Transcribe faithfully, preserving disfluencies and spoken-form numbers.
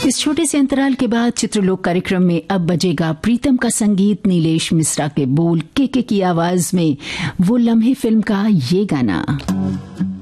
इस छोटे से अंतराल के बाद चित्रलोक कार्यक्रम में अब बजेगा प्रीतम का संगीत, नीलेश मिश्रा के बोल, के के की आवाज में वो लम्हे फिल्म का ये गाना।